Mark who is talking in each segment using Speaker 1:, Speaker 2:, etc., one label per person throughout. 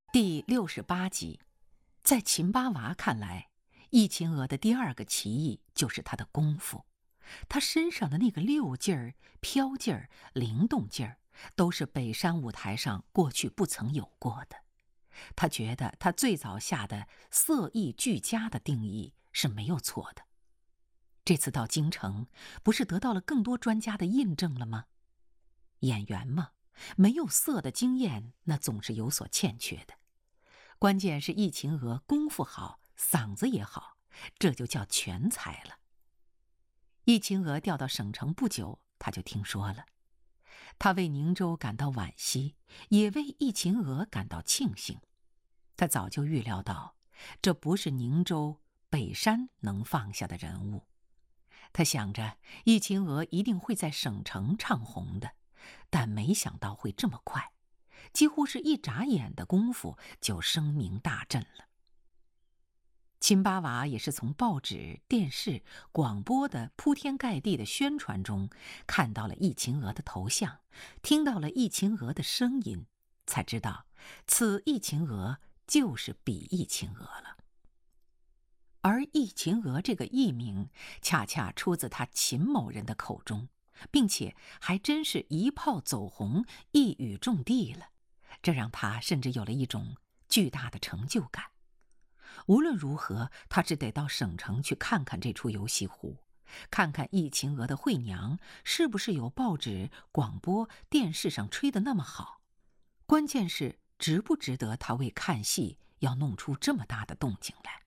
Speaker 1: 第68集，在秦八娃看来，易秦娥的第二个奇异就是她的功夫。她身上的那个溜劲儿、飘劲儿、灵动劲儿，都是北山舞台上过去不曾有过的。他觉得他最早下的色艺俱佳的定义是没有错的。这次到京城，不是得到了更多专家的印证了吗？演员嘛，没有色的经验，那总是有所欠缺的。关键是易秦娥功夫好，嗓子也好，这就叫全才了。易秦娥调到省城不久，他就听说了。他为宁州感到惋惜，也为易秦娥感到庆幸。他早就预料到，这不是宁州、北山能放下的人物。他想着易秦娥一定会在省城唱红的，但没想到会这么快，几乎是一眨眼的功夫就声名大振了。秦八娃也是从报纸、电视、广播的铺天盖地的宣传中看到了易秦娥的头像，听到了易秦娥的声音，才知道此易秦娥就是彼易秦娥了。而易秦娥这个艺名恰恰出自他秦某人的口中，并且还真是一炮走红，一语中的了，这让他甚至有了一种巨大的成就感。无论如何，他只得到省城去看看这出游戏湖，看看易秦娥的慧娘是不是有报纸、广播、电视上吹得那么好。关键是值不值得他为看戏要弄出这么大的动静来。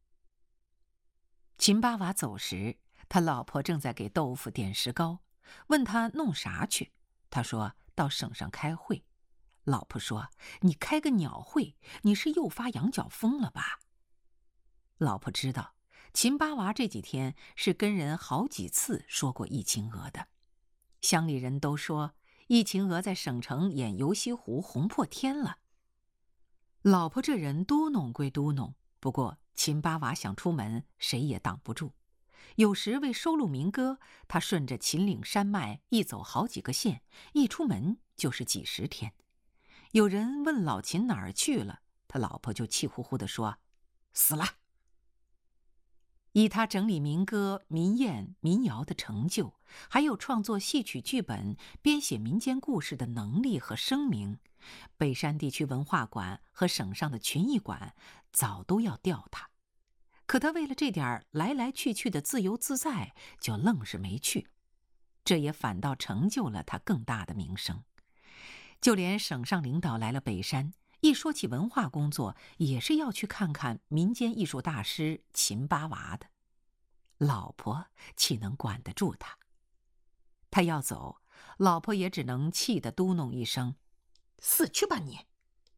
Speaker 1: 秦八娃走时，他老婆正在给豆腐点石膏，问他弄啥去。他说到省上开会。老婆说：“你开个鸟会，你是又发羊角风了吧？”老婆知道秦八娃这几天是跟人好几次说过易秦娥的，乡里人都说易秦娥在省城演游西湖红破天了。老婆这人嘟哝归嘟哝，不过秦八娃想出门，谁也挡不住。有时为收录民歌，他顺着秦岭山脉一走好几个县，一出门就是几十天。有人问老秦哪儿去了，他老婆就气呼呼地说：“死了。”以他整理民歌、民谚、民谣的成就，还有创作戏曲剧本、编写民间故事的能力和声名，北山地区文化馆和省上的群艺馆早都要调他。可他为了这点来来去去的自由自在，就愣是没去。这也反倒成就了他更大的名声。就连省上领导来了北山，一说起文化工作，也是要去看看民间艺术大师秦八娃的。老婆岂能管得住他？他要走，老婆也只能气得嘟哝一声：“死去吧你！”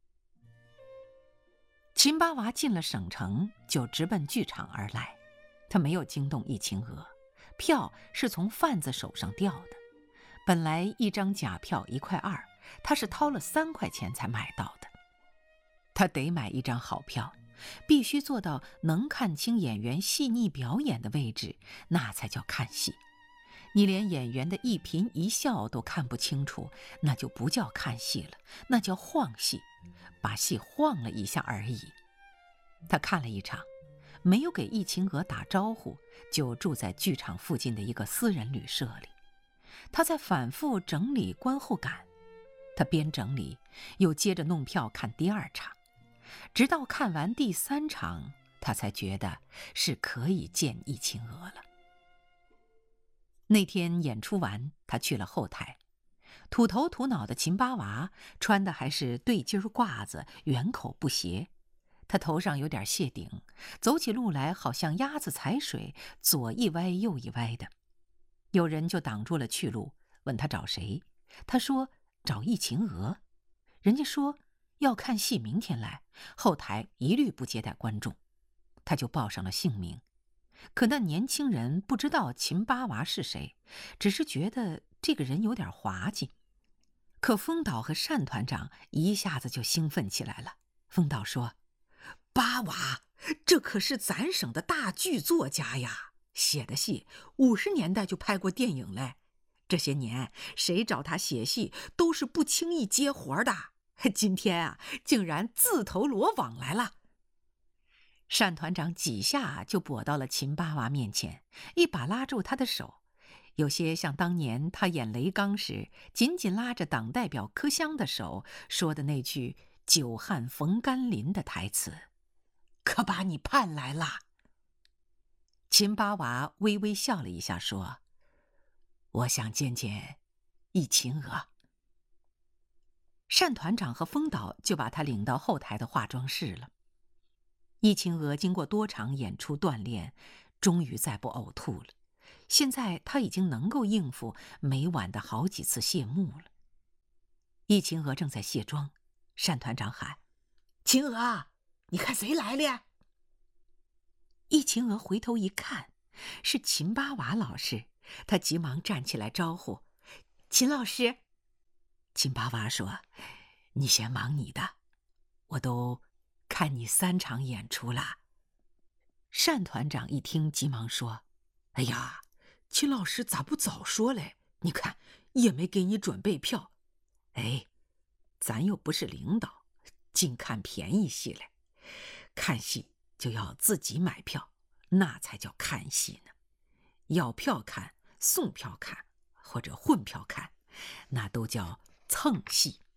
Speaker 1: 秦八娃进了省城，就直奔剧场而来。他没有惊动易秦娥，票是从贩子手上调的。本来一张假票1.2块，他是掏了3块钱才买到的。他得买一张好票，必须做到能看清演员细腻表演的位置，那才叫看戏。你连演员的一颦一笑都看不清楚，那就不叫看戏了，那叫晃戏，把戏晃了一下而已。他看了一场，没有给易秦娥打招呼，就住在剧场附近的一个私人旅社里。他在反复整理观后感，他边整理又接着弄票看第2场，直到看完第3场，他才觉得是可以见易秦娥了。那天演出完，他去了后台，土头土脑的秦八娃穿的还是对襟褂子，圆口不斜。他头上有点谢顶，走起路来好像鸭子踩水，左一歪右一歪的。有人就挡住了去路，问他找谁。他说找易秦娥。人家说要看戏，明天来，后台一律不接待观众。他就报上了姓名。可那年轻人不知道秦八娃是谁，只是觉得这个人有点滑稽。可风导和单团长一下子就兴奋起来了。风导说：“八娃，这可是咱省的大剧作家呀，写的戏50年代就拍过电影嘞。这些年谁找他写戏都是不轻易接活的， 今天啊，竟然自投罗网来了。单团长几下就跛到了秦八娃面前，一把拉住他的手，有些像当年他演雷刚时紧紧拉着党代表柯湘的手说的那句“久旱逢甘霖”的台词：“可把你盼来了。”秦八娃微微笑了一下，说：“我想见见易秦娥。”单团长和风导就把他领到后台的化妆室了。易秦娥经过多场演出锻炼，终于再不呕吐了。现在他已经能够应付每晚的好几次谢幕了。易秦娥正在卸妆，单团长喊：“秦娥，你看谁来了？”易秦娥回头一看，是秦八娃老师，她急忙站起来招呼：“秦老师。”秦八娃说：“你先忙你的，我都看你3场演出了。”单团长一听，急忙说：“哎呀，秦老师咋不早说嘞？你看也没给你准备票。哎，咱又不是领导，净看便宜戏嘞。看戏就要自己买票，那才叫看戏呢。要票看、送票看或者混票看，那都叫蹭戏。”